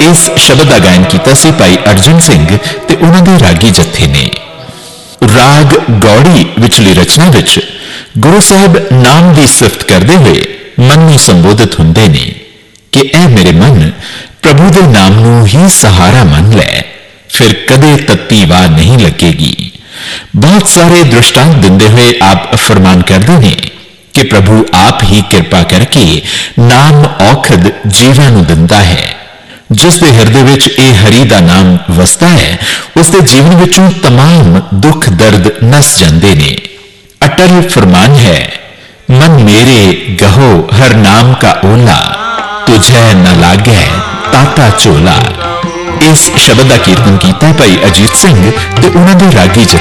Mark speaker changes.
Speaker 1: इस शब्द का गायन किया सी भाई अर्जुन सिंह ते उन्हां दे रागी जत्थे ने। राग गौड़ी विचली रचना विच गुरु साहब नाम की सिफत करते हुए मन में संबोधित हुंदे ने कि ऐ मेरे मन प्रभु दे नाम नूं ही सहारा मन लै, फिर कदे तत्ती वाह नहीं लगेगी। बहुत सारे दृष्टांत दिंदे हुए आप फरमान करते हैं कि प्रभु आप ही कृपा करके नाम औखद जीवां नूं दिंदा है। जिस दे हिरदे विच यह हरि दा नाम वसदा है, उसके जीवन विचों तमाम दुख दर्द नस जांदे ने। अटल फरमान है, मन मेरे गहो हर नाम का ओला, तुझे न लागे ताता चोला। इस शब्द का कीर्तन किया भाई अजीत सिंह ते उन्हां दे रागी